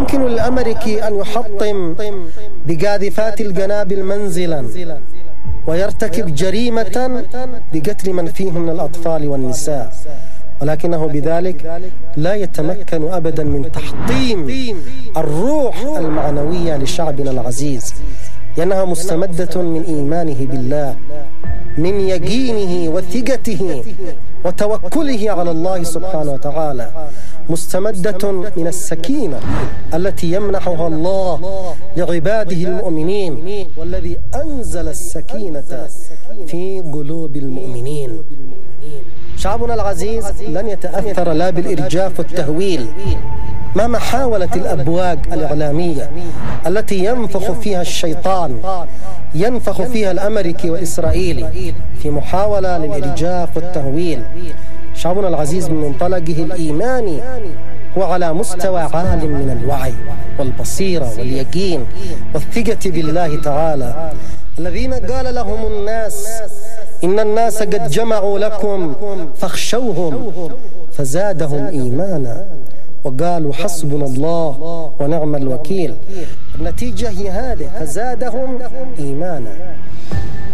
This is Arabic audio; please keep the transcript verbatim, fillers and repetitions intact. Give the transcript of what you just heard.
يمكن للأمريكي أن يحطم بقاذفات القنابل منزلا ويرتكب جريمة بقتل من فيه من الأطفال والنساء، ولكنه بذلك لا يتمكن أبدا من تحطيم الروح المعنوية لشعبنا العزيز، لأنها مستمدة من إيمانه بالله، من يقينه وثقته وتوكله على الله سبحانه وتعالى، مستمدة من السكينة التي يمنحها الله لعباده المؤمنين، والذي أنزل السكينة في قلوب المؤمنين. شعبنا العزيز لن يتأثر لا بالإرجاف والتهويل مهما حاولت الأبواق الإعلامية التي ينفخ فيها الشيطان، ينفخ فيها الأمريكي والإسرائيلي في محاولة للإرجاف والتهويل. شعبنا العزيز من منطلقه الإيماني هو على مستوى عال من الوعي والبصيرة واليقين والثقة بالله تعالى، الذين قال لهم الناس إن الناس قد جمعوا لكم فاخشوهم فزادهم إيمانا وقالوا حسبنا الله ونعم الوكيل. النتيجة هي هذه، فزادهم إيمانا.